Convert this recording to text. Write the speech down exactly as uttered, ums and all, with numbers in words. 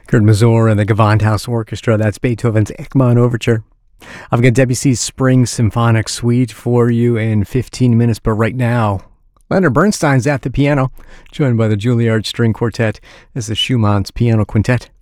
Kurt Masur and the Gewandhaus Orchestra. That's Beethoven's Egmont Overture. I've got Debussy's Spring Symphonic Suite for you in fifteen minutes, but right now, Leonard Bernstein's at the piano, joined by the Juilliard String Quartet as the Schumann's Piano Quintet.